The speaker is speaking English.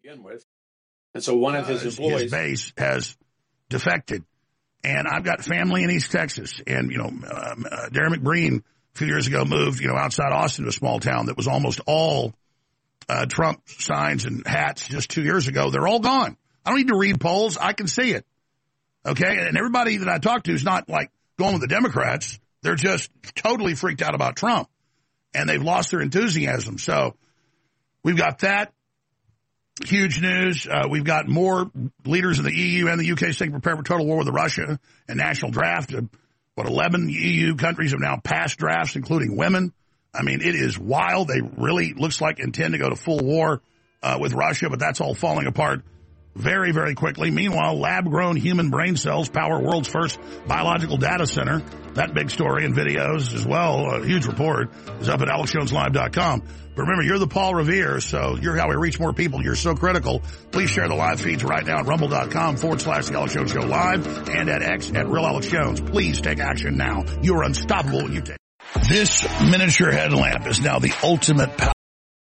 begin with. And so one of his employees, his base has defected. And I've got family in East Texas. And, Darren McBreen a few years ago moved, outside Austin to a small town that was almost all Trump signs and hats just 2 years ago. They're all gone. I don't need to read polls. I can see it. Okay? And everybody that I talk to is not like going with the Democrats. They're just totally freaked out about Trump. And they've lost their enthusiasm. So we've got that. Huge news. We've got more leaders in the EU and the UK saying prepare for total war with Russia and national draft. 11 EU countries have now passed drafts, including women. I mean, it is wild. They really, looks like, intend to go to full war with Russia, but that's all falling apart very, very quickly. Meanwhile, lab-grown human brain cells power world's first biological data center. That big story and videos as well, a huge report, is up at AlexJonesLive.com. But remember, you're the Paul Revere, so you're how we reach more people. You're so critical. Please share the live feeds right now at rumble.com/The Alex Jones Show Live and at X at Real Alex Jones. Please take action now. You are unstoppable when you take. This miniature headlamp is now the ultimate power.